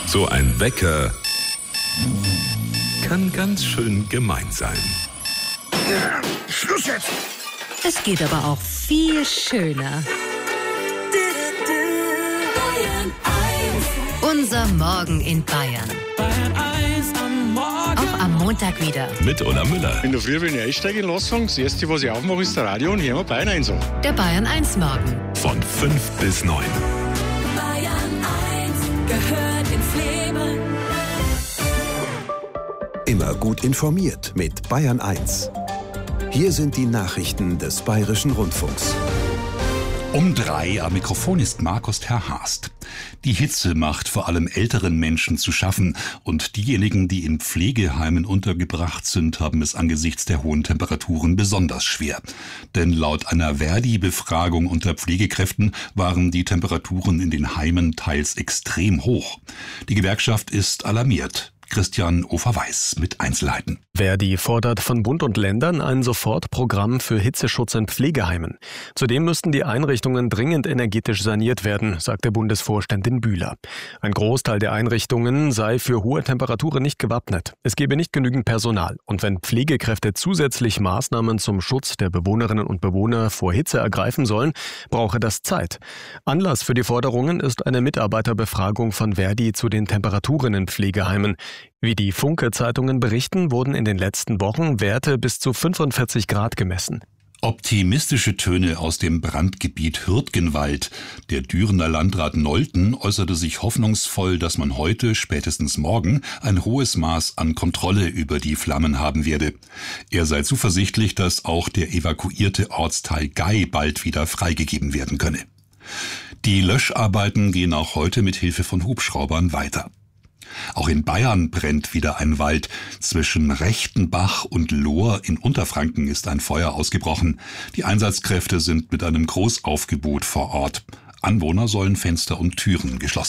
So ein Wecker kann ganz schön gemein sein. Schluss jetzt! Es geht aber auch viel schöner. Unser Morgen in Bayern. Auch am Montag wieder. Mit Ulla Müller. In der Früh, wenn ich einsteige in Lassung, das Erste, was ich aufmache, ist der Radio und hören wir Bayern 1 an. Der Bayern 1 Morgen. Von 5 bis 9. Bayern 1 gehört ins Leben. Immer gut informiert mit Bayern 1. Hier sind die Nachrichten des Bayerischen Rundfunks. Um 3 am Mikrofon ist Markus Terhast. Die Hitze macht vor allem älteren Menschen zu schaffen und diejenigen, die in Pflegeheimen untergebracht sind, haben es angesichts der hohen Temperaturen besonders schwer. Denn laut einer Verdi-Befragung unter Pflegekräften waren die Temperaturen in den Heimen teils extrem hoch. Die Gewerkschaft ist alarmiert. Christian Ofer-Weiß mit Einzelheiten. Verdi fordert von Bund und Ländern ein Sofortprogramm für Hitzeschutz in Pflegeheimen. Zudem müssten die Einrichtungen dringend energetisch saniert werden, sagte Bundesvorständin Bühler. Ein Großteil der Einrichtungen sei für hohe Temperaturen nicht gewappnet. Es gebe nicht genügend Personal. Und wenn Pflegekräfte zusätzlich Maßnahmen zum Schutz der Bewohnerinnen und Bewohner vor Hitze ergreifen sollen, brauche das Zeit. Anlass für die Forderungen ist eine Mitarbeiterbefragung von Verdi zu den Temperaturen in Pflegeheimen. Wie die Funke-Zeitungen berichten, wurden in den letzten Wochen Werte bis zu 45 Grad gemessen. Optimistische Töne aus dem Brandgebiet Hürtgenwald. Der Dürener Landrat Nolten äußerte sich hoffnungsvoll, dass man heute, spätestens morgen, ein hohes Maß an Kontrolle über die Flammen haben werde. Er sei zuversichtlich, dass auch der evakuierte Ortsteil Gay bald wieder freigegeben werden könne. Die Löscharbeiten gehen auch heute mit Hilfe von Hubschraubern weiter. Auch in Bayern brennt wieder ein Wald. Zwischen Rechtenbach und Lohr in Unterfranken ist ein Feuer ausgebrochen. Die Einsatzkräfte sind mit einem Großaufgebot vor Ort. Anwohner sollen Fenster und Türen geschlossen